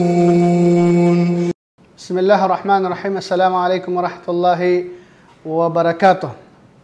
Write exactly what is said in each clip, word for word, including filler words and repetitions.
Bismillahirrahmanirrahim. Assalamualaikum warahmatullahi wabarakatuh.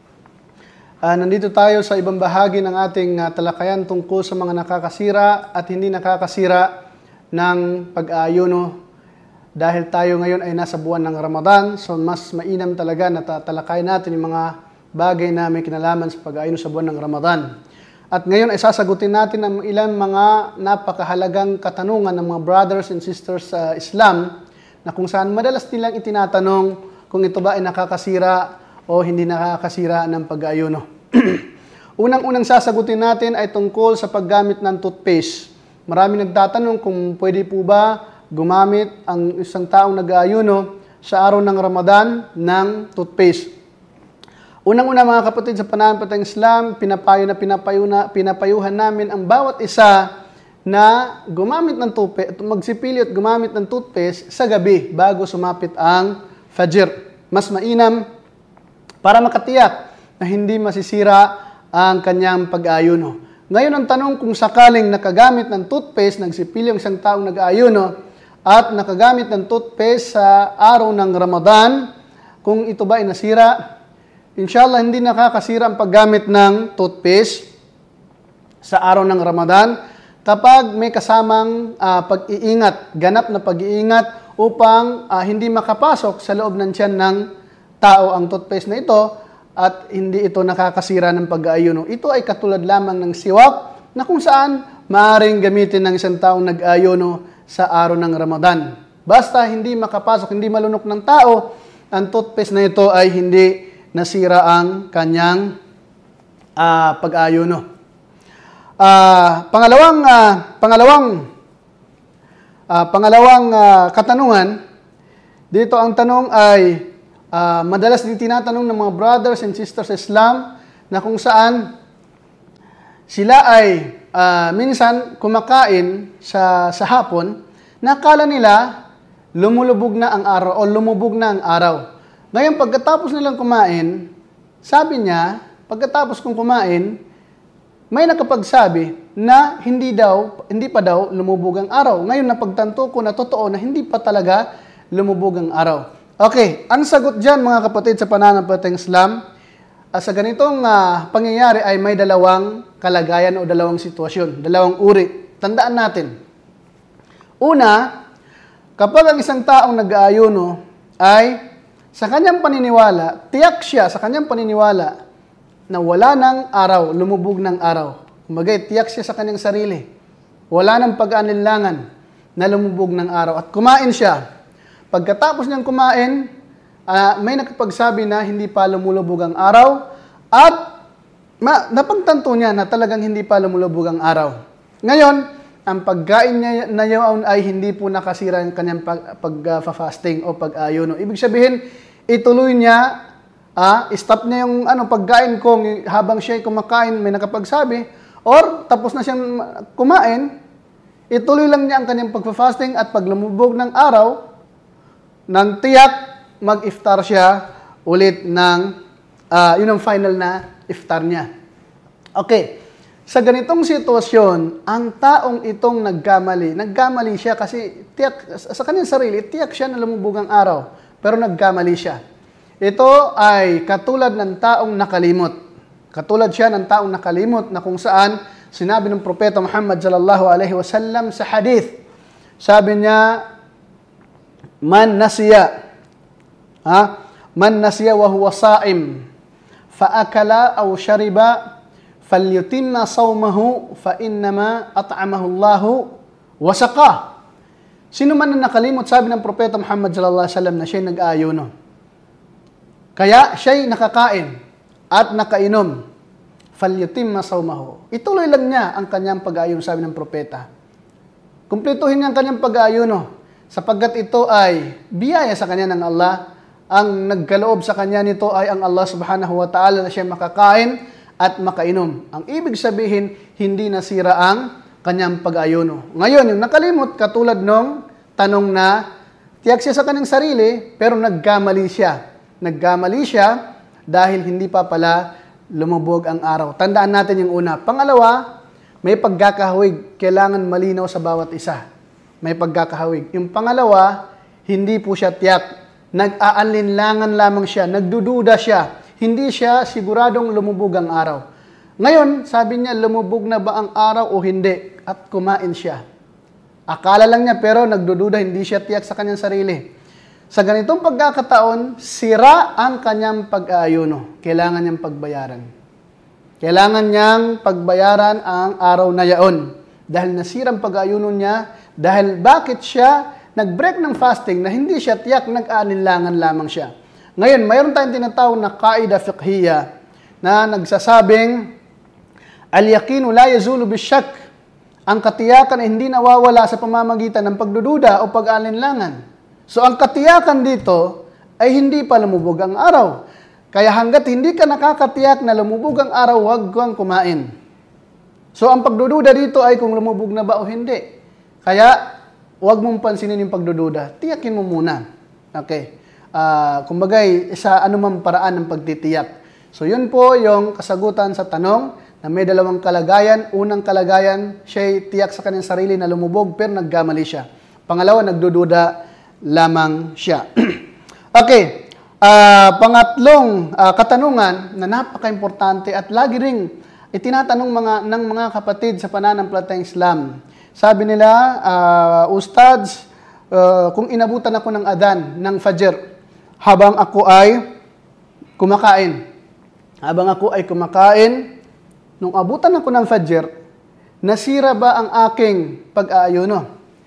Uh, nandito tayo sa ibang bahagi ng ating uh, talakayan tungkol sa mga nakakasira at hindi nakakasira ng pag-aayuno. Dahil tayo ngayon ay nasa buwan ng Ramadan, so mas mainam talaga na tatalakay natin yung mga bagay na may kinalaman sa pag-aayuno sa buwan ng Ramadan. At ngayon ay sasagutin natin ang ilang mga napakahalagang katanungan ng mga brothers and sisters sa Islam na kung saan madalas nilang itinatanong kung ito ba ay nakakasira o hindi nakakasira ng pag-aayuno. Unang-unang sasagutin natin ay tungkol sa paggamit ng toothpaste. Marami nagtatanong kung pwede po ba gumamit ang isang taong nag-aayuno sa araw ng Ramadan ng toothpaste. Unang-una mga kapatid sa pananampalatayang Islam, pinapayo na pinapayo na, pinapayuhan namin ang bawat isa na gumamit ng toothpaste, magsipili at gumamit ng toothpaste sa gabi bago sumapit ang Fajr. Mas mainam para makatiyak na hindi masisira ang kanyang pag-aayuno. Ngayon ang tanong kung sakaling nakagamit ng toothpaste, nagsipili ang isang taong nag-aayuno at nakagamit ng toothpaste sa araw ng Ramadan, kung ito ba ay nasira, inshallah hindi nakakasira ang paggamit ng toothpaste sa araw ng Ramadan kapag may kasamang uh, pag-iingat, ganap na pag-iingat upang uh, hindi makapasok sa loob ng tiyan ng tao ang toothpaste na ito at hindi ito nakakasira ng pag-aayuno. Ito ay katulad lamang ng siwak na kung saan maaaring gamitin ng isang taong nag-aayuno sa araw ng Ramadan. Basta hindi makapasok, hindi malunok ng tao, ang toothpaste na ito ay hindi nasira ang kanyang uh, pag-aayuno. Uh, pangalawang uh, pangalawang uh, pangalawang uh, katanungan, dito ang tanong ay uh, madalas din tinatanong ng mga brothers and sisters sa Islam na kung saan sila ay uh, minsan kumakain sa, sa hapon, nakala nila lumulubog na ang araw o lumubog na ang araw. Ngayon, pagkatapos nilang kumain, sabi niya, pagkatapos kong kumain, may nakapagsabi na hindi daw, hindi pa daw lumubog ang araw. Ngayon, napagtanto ko na totoo na hindi pa talaga lumubog ang araw. Okay, ang sagot dyan mga kapatid sa pananampalatayang Islam, Uh, sa ganitong uh, pangyayari ay may dalawang kalagayan o dalawang sitwasyon, dalawang uri. Tandaan natin. Una, kapag ang isang taong nag-aayuno ay sa kanyang paniniwala, tiyak siya sa kanyang paniniwala na wala ng araw, lumubog ng araw. Kumbaga, tiyak siya sa kanyang sarili. Wala ng pag-aalinlangan na lumubog ng araw. At kumain siya. Pagkatapos niyang kumain, Uh, may nakapagsabi na hindi pa lumulubog ang araw at ma- napagtanto niya na talagang hindi pa lumulubog ang araw. Ngayon, ang pagkain niya na yun ay hindi po nakasira ang kanyang pag-fasting uh, o pag-ayuno. Ibig sabihin, ituloy niya, uh, stop niya yung ano, pagkain ko habang siya kumakain, may nakapagsabi, or tapos na siyang kumain, ituloy lang niya ang kanyang pag-fasting at pag lumubog ng araw, ng tiyak, mag-iftar siya ulit ng, uh, yun ang final na iftar niya. Okay, sa ganitong sitwasyon, ang taong itong nagkamali, nagkamali siya kasi tiyak, sa kanyang sarili, tiyak siya na lumubog ang araw, pero nagkamali siya. Ito ay katulad ng taong nakalimot. Katulad siya ng taong nakalimot na kung saan sinabi ng Propeta Muhammad sallallahu alaihi wasallam sa hadith, sabi niya, man nasiya, Ha? Man nasiya wa huwa sa'im fa akala aw shariba falyutimma sawmahu fa innama at'amahu Allahu wa saqa. Sino man na nakalimot, sabi ng Propeta Muhammad sallallahu alaihi wasallam, na siya nag-aayuno. Kaya siya nakakain at nakainom, falyutimma sawmahu. Ituloy lang niya ang kanyang pag-aayuno, sabi ng Propeta. Kumpletuhin niya ang kanyang pag-aayuno sapagkat ito ay biyaya sa kanya ng Allah. Ang nagkaloob sa kanya nito ay ang Allah subhanahu wa ta'ala na siya makakain at makainom. Ang ibig sabihin, hindi nasira ang kanyang pag-ayuno. Ngayon, yung nakalimot, katulad nung tanong na tiyak siya sa kanyang sarili, pero nagkamali siya. Nagkamali siya dahil hindi pa pala lumubog ang araw. Tandaan natin yung una. Pangalawa, may pagkakahawig. Kailangan malinaw sa bawat isa. may pagkakahawig. Yung pangalawa, hindi po siya tiyak. Nag-aalinlangan lamang siya, nagdududa siya. Hindi siya siguradong lumubog ang araw. Ngayon, sabi niya, lumubog na ba ang araw o hindi? At kumain siya. Akala lang niya pero nagdududa, hindi siya tiyak sa kanyang sarili. Sa ganitong pagkakataon, sira ang kanyang pag-aayuno. Kailangan niyang pagbayaran. Kailangan niyang pagbayaran ang araw na yaon. Dahil nasirang pag-aayuno niya, dahil bakit siya nag-break ng fasting na hindi siya tiyak, nag-aalinlangan lamang siya. Ngayon, mayroon tayong tinatawag na qaida fiqhiyya na nagsasabing, al-yaqinu la yazulu bisyak. Ang katiyakan ay hindi nawawala sa pamamagitan ng pagdududa o pag-aalinlangan. So, ang katiyakan dito ay hindi pa lumubog ang araw. Kaya hanggat hindi ka nakakatiyak na lumubog ang araw, huwag kang kumain. So, ang pagdududa dito ay kung lumubog na ba o hindi. Kaya, huwag mong pansinin yung pagdududa. Tiyakin mo muna. Okay. Uh, kumbagay, sa anumang paraan ng pagtitiyak. So, yun po yung kasagutan sa tanong na may dalawang kalagayan. Unang kalagayan, siya'y tiyak sa kanyang sarili na lumubog pero nagkamali siya. Pangalawa, nagdududa lamang siya. Okay. Uh, pangatlong uh, katanungan na napaka-importante at lagi ring itinatanong mga, ng mga kapatid sa pananampalatayang Islam. Sabi nila, uh, Ustads, uh, kung inabutan ako ng adhan ng Fajr habang ako ay kumakain. Habang ako ay kumakain, nung abutan ako ng Fajr, nasira ba ang aking pag-aayuno?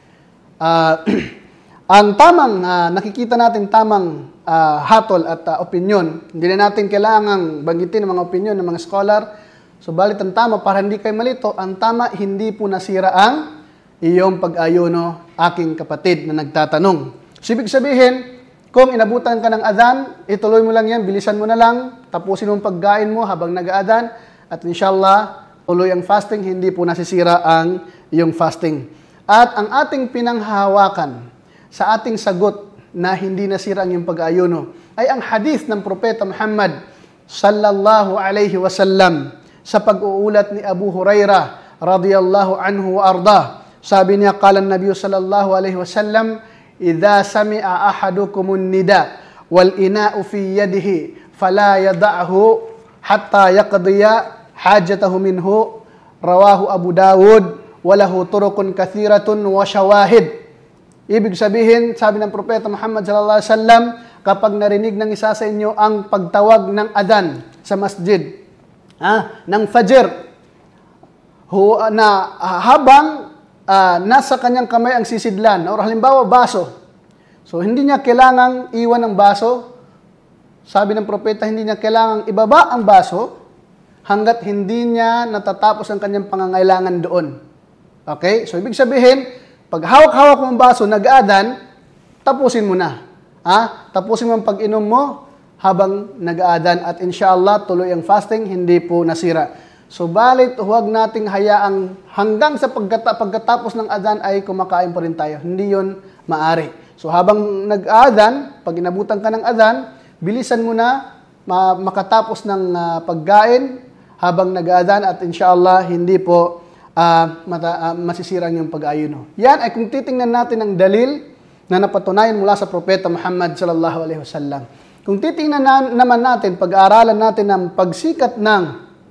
Uh, ang tamang, uh, nakikita natin tamang uh, hatol at uh, opinion, hindi na natin kailangang banggitin ang mga opinion ng mga scholar. Subalit ang tama, para hindi kayo malito, ang tama, hindi po nasira ang iyong pag-ayuno, aking kapatid na nagtatanong. So, ibig sabihin, kung inabutan ka ng adhan, ituloy mo lang yan, bilisan mo na lang, tapusin mo ang pagkain mo habang nag-aadhan, at inshallah, tuloy ang fasting, hindi po nasisira ang iyong fasting. At ang ating pinanghahawakan sa ating sagot na hindi nasira ang iyong pag-ayuno ay ang hadith ng Propeta Muhammad sallallahu alayhi wasallam sa pag-uulat ni Abu Hurairah radiyallahu anhu wa arda. Sabi niya, qala an-nabiy sallallahu alayhi wasallam, idza sami'a ahadukumun nida wal ina'u fi yadihi fala yad'ahu hatta yaqdiya hajatahu minhu, rawahu Abu Dawud, walahu turukun kathiratun wa shawahid. Ibig sabihin, sabi ng Propeta Muhammad sallallahu alaihi wasallam, kapag narinig ng isa sa inyo ang pagtawag ng adhan sa masjid, ah, ng Fajr, hu, na ah, habang ah, nasa kanyang kamay ang sisidlan, o halimbawa baso, so hindi niya kailangang iwan ang baso. Sabi ng Propeta, hindi niya kailangang ibaba ang baso hanggat hindi niya natatapos ang kanyang pangangailangan doon. Okay? So, ibig sabihin, pag hawak-hawak mo ang baso, nag-aadan, tapusin mo na. Ha? Tapusin mo ang pag-inom mo habang nag-aadan at inshallah, tuloy ang fasting, hindi po nasira. So, balit, huwag nating hayaang hanggang sa pagkata- pagkatapos ng adan ay kumakain pa rin tayo. Hindi yun maari. So, habang nag-aadan, pag inabutan ka ng adan, bilisan mo na ma- makatapos ng uh, pagkain habang nag-aadan at inshallah, hindi po Uh, mata, uh, masisira ang iyong pag-ayuno. Yan ay kung titingnan natin ang dalil na napatunayan mula sa Propeta Muhammad sallallahu alaihi wasallam. Kung titingnan na, naman natin, pag-aaralan natin ang pagsikat ng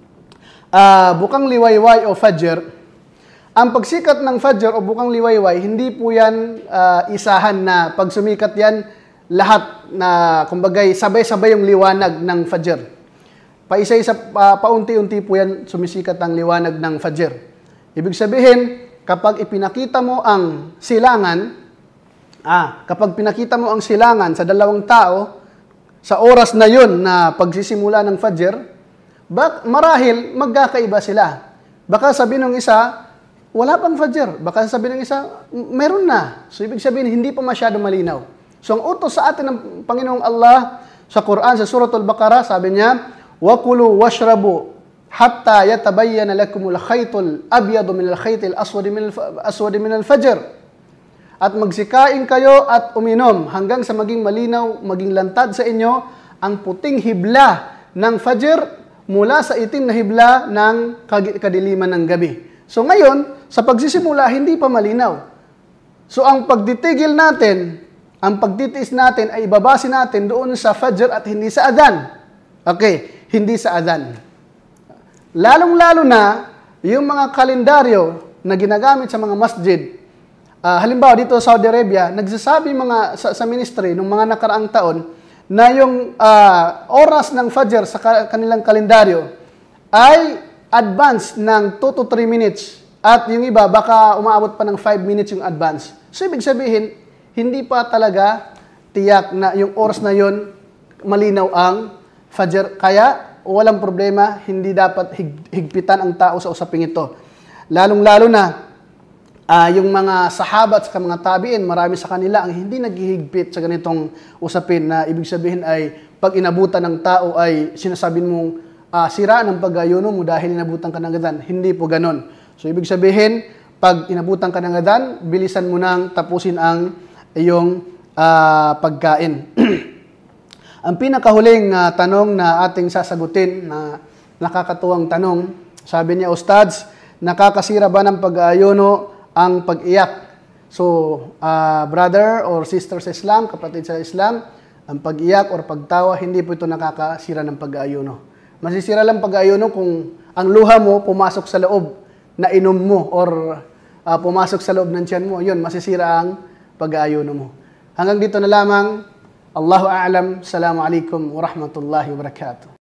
uh, bukang liwayway o Fajr, ang pagsikat ng Fajr o bukang liwayway, hindi po yan uh, isahan na pag sumikat yan, lahat na, kumbagay, sabay-sabay yung liwanag ng Fajr. Paisa-isa, uh, paunti-unti po yan sumisikat ang liwanag ng Fajr. Ibig sabihin, kapag ipinakita mo ang silangan, ah, kapag pinakita mo ang silangan sa dalawang tao, sa oras na yun na pagsisimula ng Fajr, bak, marahil magkakaiba sila. Baka sabihin ng isa, wala pang Fajr. Baka sabihin ng isa, meron na. So, ibig sabihin, hindi pa masyado malinaw. So, ang utos sa atin ng Panginoong Allah sa Quran, sa Suratul Baqarah, sabi niya, وَكُلُوا وَاشْرَبُوا hatta yatabayyana lakumul khaytul abyadu minal khaytil aswadi minal aswadi minal fajr. At magsikain kayo at uminom hanggang sa maging malinaw, maging lantad sa inyo ang puting hibla ng Fajr mula sa itim na hibla ng kadiliman ng gabi. So ngayon, sa pagsisimula, hindi pa malinaw. So ang pagtitigil natin, ang pagtitiis natin ay ibabase natin doon sa fajr at hindi sa adhan. Okay, hindi sa adhan. Lalong-lalo na yung mga kalendaryo na ginagamit sa mga masjid. Uh, halimbawa dito sa Saudi Arabia, nagsasabi mga sa, sa ministry nung mga nakaraang taon na yung uh, oras ng fajr sa ka- kanilang kalendaryo ay advance ng two to three minutes at yung iba baka umaabot pa ng five minutes yung advance. So ibig sabihin, hindi pa talaga tiyak na yung oras na yon malinaw ang fajr. Kaya walang problema, hindi dapat hig- higpitan ang tao sa usaping ito. Lalong-lalo na uh, yung mga sahabat sa mga tabiin, marami sa kanila ang hindi naghihigpit sa ganitong usapin na ibig sabihin ay pag inabutan ng tao ay sinasabing mong uh, sira ng pag-ayuno mo dahil inabutan ka ng adhan. Hindi po ganon. So ibig sabihin, pag inabutan ka ng adhan, bilisan mo nang tapusin ang iyong uh, pagkain. Ang pinakahuling uh, tanong na ating sasagutin, na nakakatuwang tanong, sabi niya, Ustads, nakakasira ba ng pag-aayuno ang pag-iyak? So, uh, brother or sister sa Islam, kapatid sa Islam, ang pag-iyak or pagtawa, hindi po ito nakakasira ng pag-aayuno. Masisira lang pag-aayuno kung ang luha mo pumasok sa loob na inom mo or uh, pumasok sa loob ng tiyan mo, yun, masisira ang pag-aayuno mo. Hanggang dito na lamang. Allahu a'lam. Assalamu alaikum wa rahmatullahi wa barakatuh.